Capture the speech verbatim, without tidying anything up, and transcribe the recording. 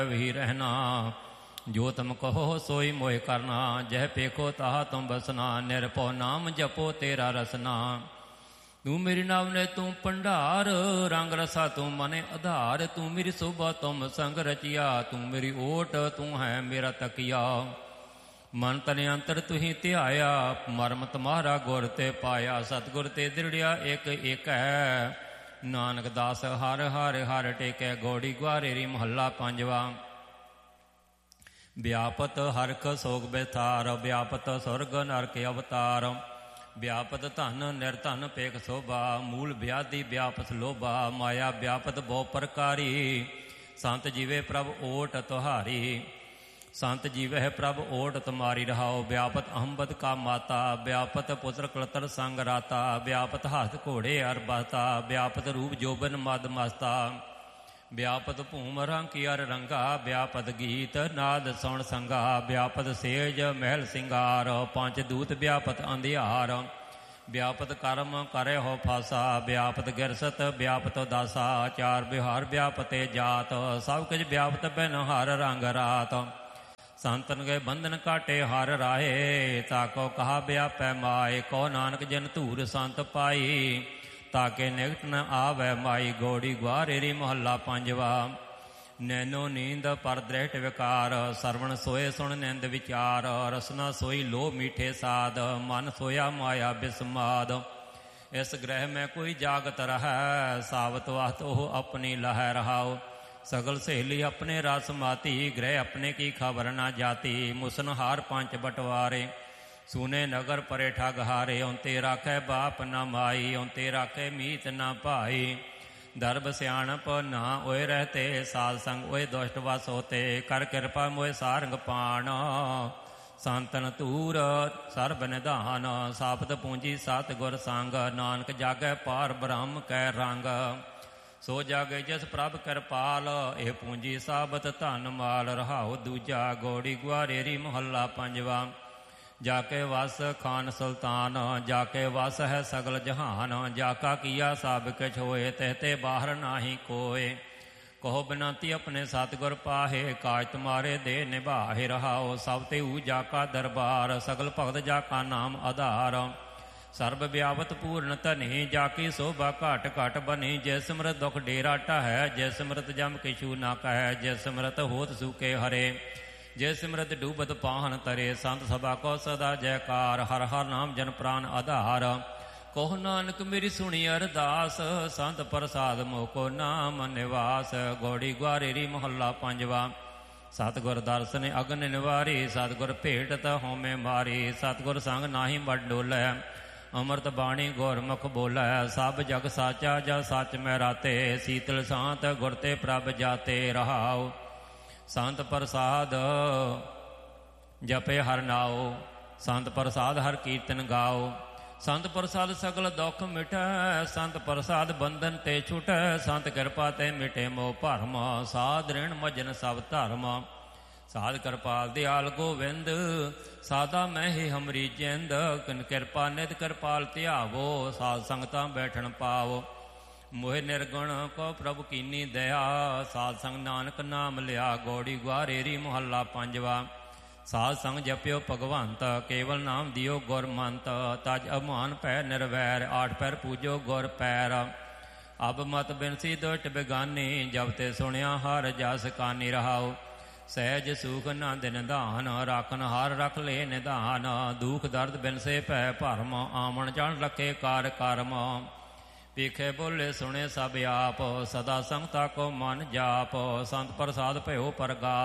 वही रहना। जो तुम कहो सोई मोह करना, जह पेखो ताहा तुम बसना। निरपो नाम जपो तेरा रसना। तू मेरी नाव ने तू भंडार, रंग रसा तू मने आधार। तू मेरी शोभा तुम संग रचिया, तू मेरी ओट तू है मेरा तकिया। मन तन अंतर तुही ध्याया, मरम तुम्हारा गुर ते पाया। सतगुर ते दृढ़िया एक एक है, नानक दास हर हर हर टेकै। गौड़ी ग्वारेरी महला पंजवा। व्यापत हरख सोग बेथार, व्यापत स्वर्ग नरक अवतार। व्यापत धन निर्धन पेख शोभा, मूल व्याधि व्यापत लोभा। माया व्यापत बहु प्रकारी, संत जीवे प्रभ ओट तुहारी। संत जीवह प्रभ ओट तुम्हारी रहाओ। व्यापत अहम्बद का माता, व्यापत पुत्र कलतर संग राता। व्यापत हाथ घोड़े अर बहता, व्यापत रूप जोबन मद मस्ता। व्यापत भूम रंकी अर रंगा, व्यापत गीत नाद सौण संगा। व्यापत सेज महल सिंगार, पंच दूत व्यापत अंधियार। व्यापत कर्म करे हो फासा, व्यापत गिरसत व्यापत दासा। चार बिहार व्यापते जात, सब कुछ व्यापत बिन हर रंग रात। संतन गए बंधन काटे हर राहे, ताको कहा व्यापै माए। को नानक जन धूर संत पाई, ताके निकट न आवै माई। गौड़ी ग्वारेरी महला पंजवा। नैनो नींद पर दृष्ट विकार, सरवण सोए सुन निंद विचार। रसना सोई लो मीठे साध, मन सोया माया बिस्माद। इस ग्रह में कोई जागत रहा, सावत वाहत ओह अपनी लह रहाओ। सगल सहेली अपने रस माती, ग्रह अपने की खबर न जाती। मुसनहार पंच बटवारे, सुने नगर परे ठग हारे। औंते राखै बाप न माई, औंते राखै मीत न भाई। दर्भ सियाणप ना ओए रहते, साध संग ओए दुष्ट वस होते। कर कृपा मोए सारंग पाण, संतन तूर सर्ब निधान। सापत पूंजी सत गुर संग, नानक जागै पार ब्रह्म कै रंग। सो जागे जिस प्रभ कृपाल, एह पूंजी साबत धन माल। रहाओ दूजा। गौड़ी ग्वारेरी महला पंजवा। जाके वस खान सुल्तान, जाके वस है सगल जहान। जाका किया सब किछ होए, तेते बाहर नाही कोय। कहो बिनती अपने सतगुर पाहे, काज तुम्हारे दे निभाहे। रहाओ सब तेऊ जाका दरबार, सगल भगत जाका नाम आधार। सर्ब व्यापत पूर्ण धनी, जाकी शोभा घट घट बनी। जय सिमरत दुख डेरा टहै, जय सिमरत जम किछू ना कहै। जय सिमरत होत सूखे हरे, जय सिमरत डूबत पाहन तरे। संत सभा को सदा जयकार, हर हर नाम जन प्राण आधार। कहो नानक मेरी सुनी अरदास, संत प्रसाद मोको नाम निवास। गौड़ी ग्वारेरी महला पंजवा। सतगुर दर्शन अग्न निवारी, सतगुर भेटत होमे मारी। सतगुर संग नाही मड डोलै, अमृत बाणी गुरमुख बोलै। सब जग साचा जा सच मैं राते, शीतल शांत गुर ते प्रभ जाते। रहाओ संत प्रसाद जपे हर नाओ, संत प्रसाद हर कीर्तन गाओ। संत प्रसाद सगल दुख मिटै, संत प्रसाद बंधन ते छुटै। संत कृपा ते मिटे मोह भरम, साध ऋण मजन सब धर्म। साध कृपाल दयाल गोविंद, सादा मैं ही हमरी जिंद। किन कृपा नित कृपाल ध्यावो, साध संगतां बैठन पाओ। मोह निर्गुण को प्रभु कीनी दया, साध संग नानक नाम लिया। गौड़ी ग्वारेरी महला पंजवा। साध संग जप्यो भगवंत, केवल नाम दियो गुरमंत। तज अभिमान पै निर्वैर, आठ पैर पूजो गुर पैर। अब मत बिनसी दुष्ट बेगानी, जब ते सुनिया हर जस कानी। रहाओ सहज सुख नंद निधान, राखन हार रख ले निधान। दुख दर्द बिनसे पै भरम, आमन जान रखे कार कर्म। पीखे बोले सुने सब आप, सदा संगता को मन जाप। संत प्रसाद भयो परगा